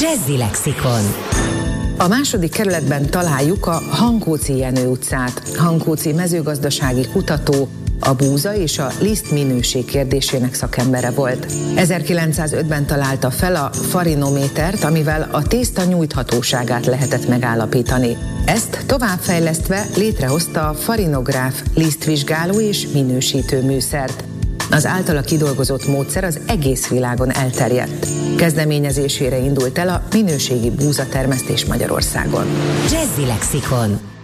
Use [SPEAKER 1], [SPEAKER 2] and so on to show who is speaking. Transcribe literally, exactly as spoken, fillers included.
[SPEAKER 1] Jazzy Lexikon.
[SPEAKER 2] A második kerületben találjuk a Hankóczi Jenő utcát. Hankóczi mezőgazdasági kutató, a búza és a liszt minőség kérdésének szakembere volt. ezerkilencszázötben találta fel a farinométert, amivel a tészta nyújthatóságát lehetett megállapítani. Ezt továbbfejlesztve létrehozta a farinográf lisztvizsgáló és minősítő műszert. Az általa kidolgozott módszer az egész világon elterjedt. Kezdeményezésére indult el a minőségi búzatermesztés Magyarországon.
[SPEAKER 1] Jazzy Lexikon.